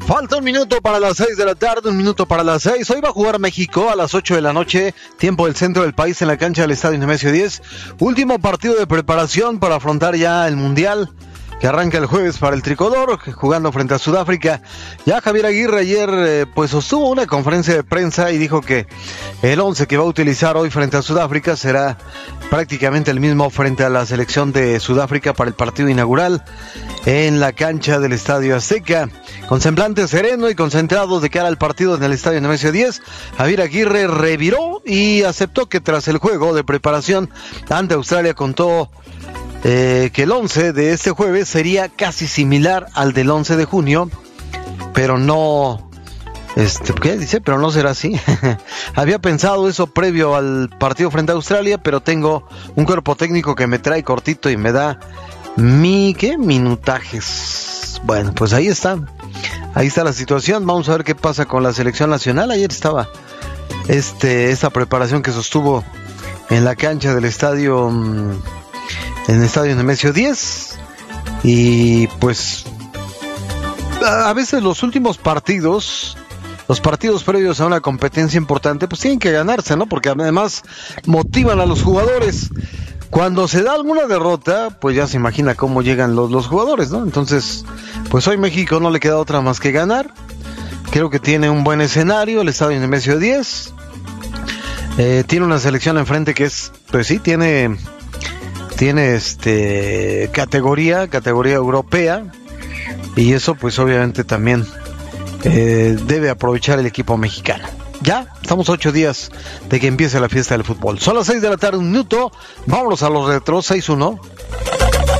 Falta un minuto para las 6 de la tarde, un minuto para las 6. Hoy va a jugar México a las 8 de la noche, tiempo del centro del país, en la cancha del Estadio Nemesio 10. Último partido de preparación para afrontar ya el Mundial, que arranca el jueves para el tricolor, jugando frente a Sudáfrica. Ya Javier Aguirre ayer sostuvo una conferencia de prensa y dijo que el 11 que va a utilizar hoy frente a Sudáfrica será prácticamente el mismo frente a la selección de Sudáfrica para el partido inaugural en la cancha del Estadio Azteca. Con semblante sereno y concentrado de cara al partido en el Estadio Nemesio 10, Javier Aguirre reviró y aceptó que tras el juego de preparación ante Australia contó que el 11 de este jueves sería casi similar al del 11 de junio, pero no, ¿qué dice? Pero no será así. Había pensado eso previo al partido frente a Australia, pero tengo un cuerpo técnico que me trae cortito y me da minutajes. Bueno, pues ahí está la situación. Vamos a ver qué pasa con la selección nacional. Ayer estaba esta preparación que sostuvo en la cancha del estadio, en el Estadio Nemesio 10, y pues a veces los últimos partidos, los partidos previos a una competencia importante, pues tienen que ganarse, ¿no? Porque además motivan a los jugadores. Cuando se da alguna derrota, pues ya se imagina cómo llegan los jugadores, ¿no? Entonces, pues hoy México no le queda otra más que ganar. Creo que tiene un buen escenario el Estadio Nemesio 10. Tiene una selección enfrente que es, pues sí, tiene categoría europea, y eso pues obviamente también debe aprovechar el equipo mexicano. Ya estamos 8 días de que empiece la fiesta del fútbol. Son las 6 de la tarde, un minuto. Vámonos a los retros. 6-1.